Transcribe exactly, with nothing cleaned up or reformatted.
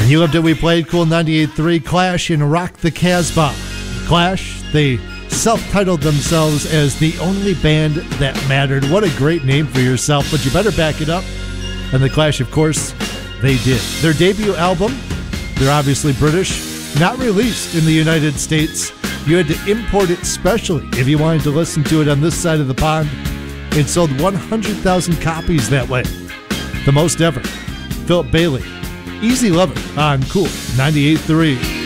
You loved it. We played Cool ninety-eight point three, Clash and Rock the Casbah. Clash, they self-titled themselves as the only band that mattered. What a great name for yourself, but you better back it up. And the Clash, of course, they did. Their debut album, they're obviously British, not released in the United States. You had to import it specially if you wanted to listen to it on this side of the pond. It sold one hundred thousand copies that way, the most ever. Philip Bailey, Easy Lover on Cool ninety-eight point three.